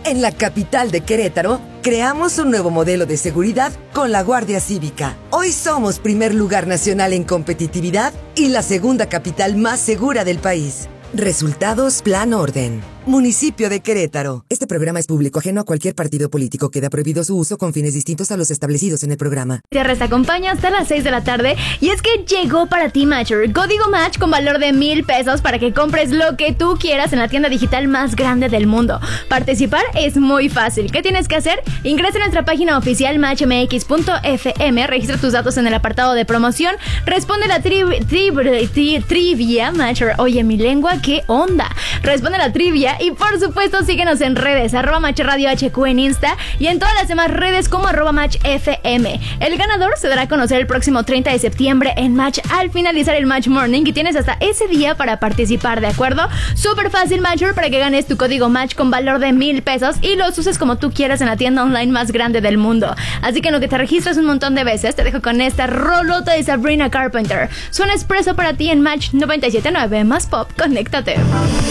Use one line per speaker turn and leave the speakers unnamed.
En la capital de Querétaro, creamos un nuevo modelo de seguridad con la Guardia Cívica. Hoy somos primer lugar nacional en competitividad y la segunda capital más segura del país. Resultados Plan Orden. Municipio de Querétaro. Este programa es público, ajeno a cualquier partido político. Queda prohibido su uso con fines distintos a los establecidos en el programa.
Tierra te acompaña hasta las 6 de la tarde y es que llegó para ti Matcher, código Match con valor de 1,000 pesos para que compres lo que tú quieras en la tienda digital más grande del mundo. Participar es muy fácil. ¿Qué tienes que hacer? Ingresa a nuestra página oficial matchmx.fm, registra tus datos en el apartado de promoción, responde la trivia Matcher. Oye, mi lengua, ¿qué onda? Responde la trivia y por supuesto síguenos en redes, @MatchRadioHQ en Insta y en todas las demás redes como @MatchFM. El ganador se dará a conocer el próximo 30 de septiembre en Match al finalizar el Match Morning y tienes hasta ese día para participar, ¿de acuerdo? Súper fácil, Matcher, para que ganes tu código Match con valor de 1,000 pesos y los uses como tú quieras en la tienda online más grande del mundo. Así que en lo que te registras un montón de veces, te dejo con esta rolota de Sabrina Carpenter. Suena expreso para ti en Match 97.9 más pop. Conéctate.